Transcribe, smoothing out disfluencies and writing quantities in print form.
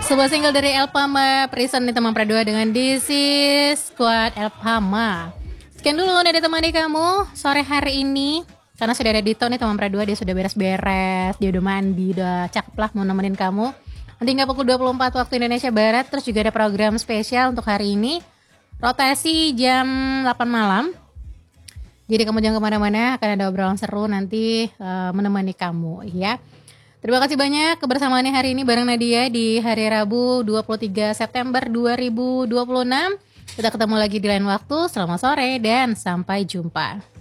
Sebuah single dari Elpama, Prison ditemani Pradua dengan This is Squad Elpama. Sekian dulu dari temani kamu sore hari ini. Karena sudah ada Dito nih teman Pradua, dia sudah beres-beres, dia udah mandi, udah cakep lah mau nemenin kamu. Nanti hingga pukul 24 waktu Indonesia Barat. Terus juga ada program spesial untuk hari ini, rotasi jam 8 malam. Jadi kamu jangan kemana-mana, akan ada obrolan seru nanti menemani kamu ya. Terima kasih banyak kebersamaannya hari ini bareng Nadia di hari Rabu 23 September 2026. Kita ketemu lagi di lain waktu. Selamat sore dan sampai jumpa.